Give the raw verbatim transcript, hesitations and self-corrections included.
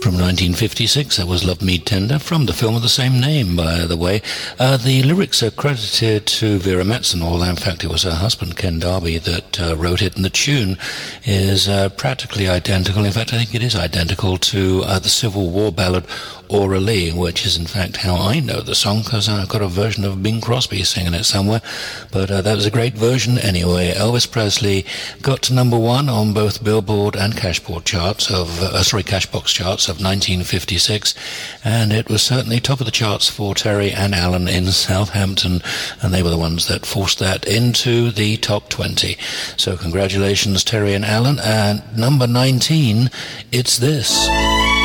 From nineteen fifty-six, that was Love Me Tender, from the film of the same name, by the way. Uh, the lyrics are credited to Vera Mattson, although in fact it was her husband, Ken Darby, that uh, wrote it, and the tune is uh, practically identical. In fact, I think it is identical to uh, the Civil War ballad Aurelie, which is in fact how I know the song, because I've got a version of Bing Crosby singing it somewhere. But uh, that was a great version anyway. Elvis Presley got to number one on both Billboard and Cashbox charts of, uh, sorry, Cashbox charts of nineteen fifty-six, and it was certainly top of the charts for Terry and Alan in Southampton, and they were the ones that forced that into the top twenty. So congratulations, Terry and Alan. And number nineteen, it's this.